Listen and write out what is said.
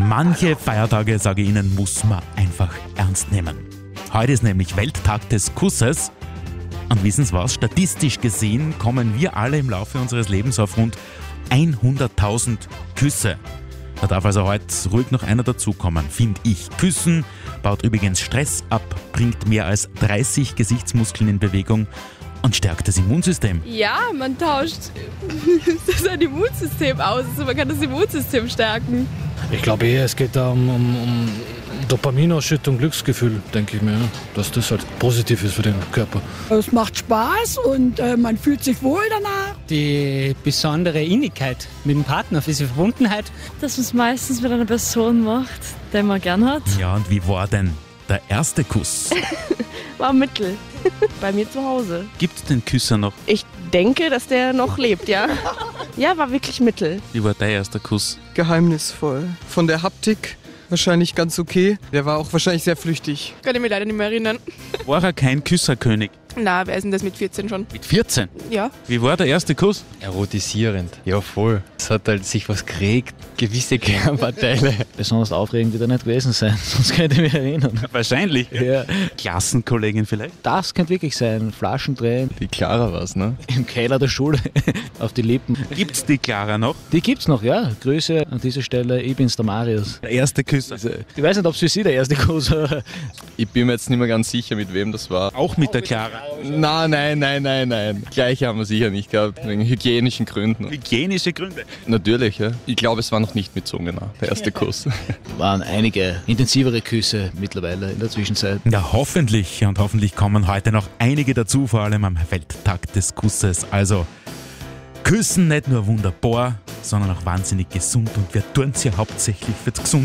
Manche Feiertage, sage ich Ihnen, muss man einfach ernst nehmen. Heute ist nämlich Welttag des Kusses. Und wissen Sie was? Statistisch gesehen kommen wir alle im Laufe unseres Lebens auf rund 100.000 Küsse. Da darf also heute ruhig noch einer dazukommen, finde ich. Küssen baut übrigens Stress ab, bringt mehr als 30 Gesichtsmuskeln in Bewegung und stärkt das Immunsystem. Ja, man tauscht sein Immunsystem aus. Also man kann das Immunsystem stärken. Ich glaube eher, es geht da um Dopaminausschüttung, Glücksgefühl, denke ich mir, ja, dass das halt positiv ist für den Körper. Es macht Spaß und man fühlt sich wohl danach. Die besondere Innigkeit mit dem Partner, diese Verbundenheit. Dass man es meistens mit einer Person macht, die man gern hat. Ja, und wie war denn der erste Kuss? War Mittel. Bei mir zu Hause. Gibt es den Küsser noch? Ich denke, dass der noch lebt, ja. Ja, war wirklich Mittel. Wie war dein erster Kuss? Geheimnisvoll. Von der Haptik wahrscheinlich ganz okay. Der war auch wahrscheinlich sehr flüchtig. Kann ich mich leider nicht mehr erinnern. War er kein Küsserkönig? Na, wer ist denn das mit 14 schon? Mit 14? Ja. Wie war der erste Kuss? Erotisierend. Ja, voll. Es hat halt sich was gekriegt. Gewisse Körperteile. Besonders aufregend wird er nicht gewesen sein, sonst könnte ich mich erinnern. Wahrscheinlich. Ja. Klassenkollegin vielleicht? Das könnte wirklich sein. Flaschen drehen, Die Clara war's, ne? im Keller der Schule, auf die Lippen. Gibt's die Clara noch? Die gibt's noch, ja. Grüße an dieser Stelle, ich bin's, der Marius. Der erste Küsser. Ich weiß nicht, ob es für Sie der erste Kuss war. Ich bin mir jetzt nicht mehr ganz sicher, mit wem das war. Auch mit der Clara. Nein. Gleich haben wir sicher nicht gehabt, wegen hygienischen Gründen. Hygienische Gründe. Natürlich, ja. Ich glaube, es war noch nicht mit Zunge, der erste Kuss. Waren einige intensivere Küsse mittlerweile in der Zwischenzeit. Ja, hoffentlich. Und hoffentlich kommen heute noch einige dazu, vor allem am Welttag des Kusses. Also, Küssen nicht nur wunderbar, sondern auch wahnsinnig gesund. Und wir tun es ja hauptsächlich fürs Gesundheit.